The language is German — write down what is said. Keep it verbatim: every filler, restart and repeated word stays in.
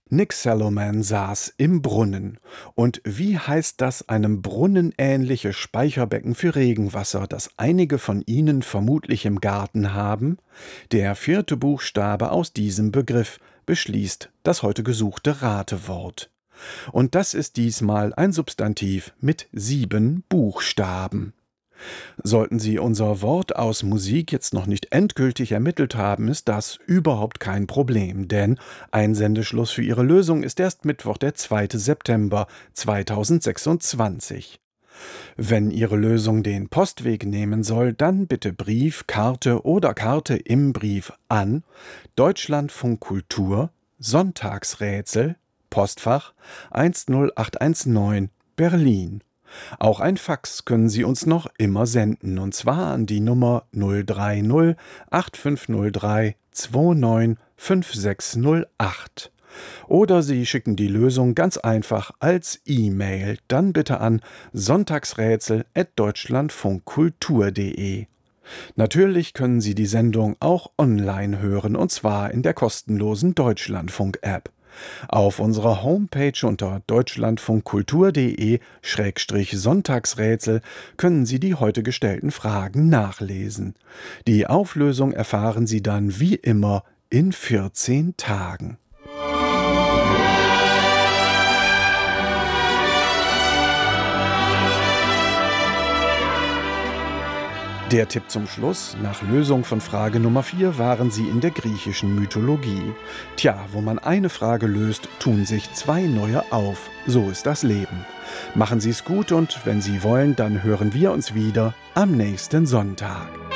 Nick Saloman saß im Brunnen. Und wie heißt das einem brunnenähnliche Speicherbecken für Regenwasser, das einige von Ihnen vermutlich im Garten haben? Der vierte Buchstabe aus diesem Begriff beschließt das heute gesuchte Ratewort. Und das ist diesmal ein Substantiv mit sieben Buchstaben. Sollten Sie unser Wort aus Musik jetzt noch nicht endgültig ermittelt haben, ist das überhaupt kein Problem, denn Einsendeschluss für Ihre Lösung ist erst Mittwoch, der zweite September zweitausendsechsundzwanzig. Wenn Ihre Lösung den Postweg nehmen soll, dann bitte Brief, Karte oder Karte im Brief an Deutschlandfunk Kultur, Sonntagsrätsel, Postfach eins null acht eins neun, Berlin. Auch ein Fax können Sie uns noch immer senden, und zwar an die Nummer null drei null acht fünf null drei zwei neun fünf sechs null acht. Oder Sie schicken die Lösung ganz einfach als E-Mail, dann bitte an sonntagsrätsel at deutschlandfunkkultur punkt de. Natürlich können Sie die Sendung auch online hören, und zwar in der kostenlosen Deutschlandfunk-App. Auf unserer Homepage unter deutschlandfunkkultur punkt de Schrägstrich Sonntagsrätsel können Sie die heute gestellten Fragen nachlesen. Die Auflösung erfahren Sie dann wie immer in vierzehn Tagen. Der Tipp zum Schluss: Nach Lösung von Frage Nummer vier waren Sie in der griechischen Mythologie. Tja, wo man eine Frage löst, tun sich zwei neue auf. So ist das Leben. Machen Sie es gut, und wenn Sie wollen, dann hören wir uns wieder am nächsten Sonntag.